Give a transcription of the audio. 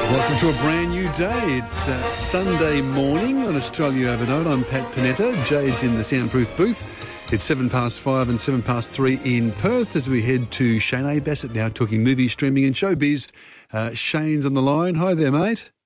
Welcome to a brand new day. It's Sunday morning on Australia Overnight. I'm Pat Panetta. Jade's in the soundproof booth. It's 5:07 and 3:07 in Perth as we head to Shane A. Bassett now talking movie streaming and showbiz. Shane's on the line. Hi there, mate.